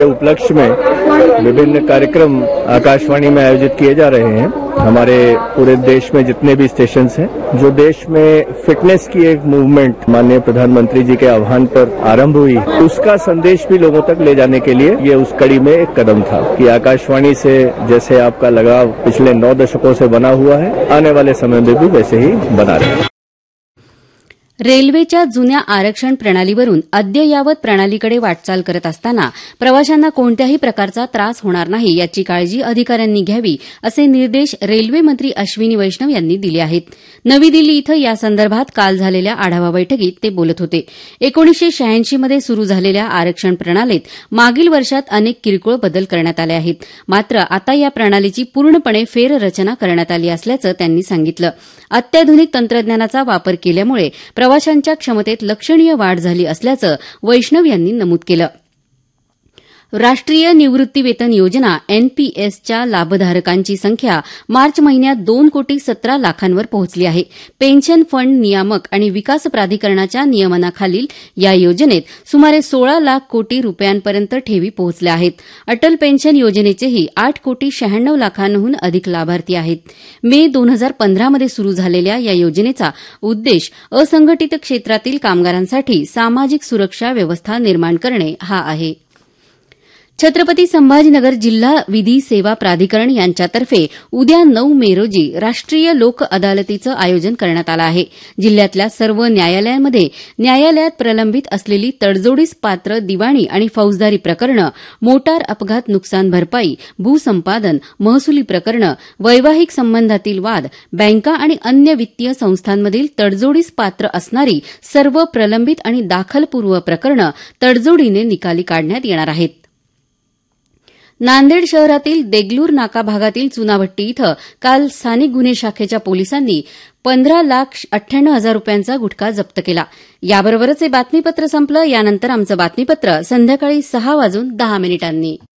उपलक्ष्य में विभिन्न कार्यक्रम आकाशवाणी में आयोजित किए जा रहे हैं। हमारे पूरे देश में जितने भी स्टेशन हैं, जो देश में फिटनेस की एक मूवमेंट माननीय प्रधानमंत्री जी के आह्वान पर आरंभ हुई, उसका संदेश भी लोगों तक ले जाने के लिए ये उस कड़ी में एक कदम था कि आकाशवाणी से जैसे आपका लगाव पिछले 9 दशकों से बना हुआ है, आने वाले समय में भी वैसे ही बना रहे। रेल्वेच्या जुन्या आरक्षण प्रणालीवरून अद्ययावत प्रणालीकडे वाटचाल करत असताना प्रवाशांना कोणत्याही प्रकारचा त्रास होणार नाही याची काळजी अधिकाऱ्यांनी घ्यावी असे निर्देश रेल्वे मंत्री अश्विनी वैष्णव यांनी दिले आहेत। नवी दिल्ली इथं यासंदर्भात काल झालेल्या आढावा बैठकीत ते बोलत होते। 1986 मध्ये सुरू झालेल्या आरक्षण प्रणालीत मागील वर्षात अनेक किरकोळ बदल करण्यात आले आहेत, मात्र आता या प्रणालीची पूर्णपणे फेररचना करण्यात आली असल्याचं त्यांनी सांगितलं। अत्याधुनिक तंत्रज्ञानाचा वापर केल्यामुळे प्रवाशांच्या क्षमतेत लक्षणीय वाढ झाली असल्याचं वैष्णव यांनी नमूद केलं। राष्ट्रीय निवृत्तीवेतन योजना एनपीएसच्या लाभधारकांची संख्या मार्च महिन्यात 2 कोटी 17 लाखांवर पोहोचली आहे। पेन्शन फंड नियामक आणि विकास प्राधिकरणाच्या नियमनाखालील या योजनेत सुमारे 16 लाख कोटी रुपयांपर्यंत ठेवी पोहोचल्या आहेत। अटल पेन्शन योजनेचेही 8 कोटी 96 लाखांहून अधिक लाभार्थी आहेत। मे 2015 मध्ये सुरू झालेल्या या योजनेचा उद्देश असंघटित क्षेत्रातील कामगारांसाठी सामाजिक सुरक्षा व्यवस्था निर्माण करणे हा आहे। छत्रपती संभाजीनगर जिल्हा विधी सेवा प्राधिकरण यांच्यातर्फे उद्या 9 मे रोजी राष्ट्रीय लोक अदालतीचं आयोजन करण्यात आलं आहे। जिल्ह्यातल्या सर्व न्यायालयांमध्ये न्यायालयात प्रलंबित असलेली तडजोडीस पात्र दिवाणी आणि फौजदारी प्रकरणं, मोटार अपघात नुकसान भरपाई, भूसंपादन, महसुली प्रकरणं, वैवाहिक संबंधातील वाद, बँका आणि अन्य वित्तीय संस्थांमधील तडजोडीस पात्र असणारी सर्व प्रलंबित आणि दाखलपूर्व प्रकरणं तडजोडीने निकाली काढण्यात येणार आहेत। नांदेड शहरातील देगलूर नाका भागातील चुनाभट्टी इथं काल स्थानिक गुन्हे शाखेच्या पोलिसांनी 15,98,000 रुपयांचा गुटखा जप्त केला। याबरोबरच हे बातमीपत्र संपलं। यानंतर आमचं बातमीपत्र संध्याकाळी 6:10 वाजून 10 मिनिटांनी।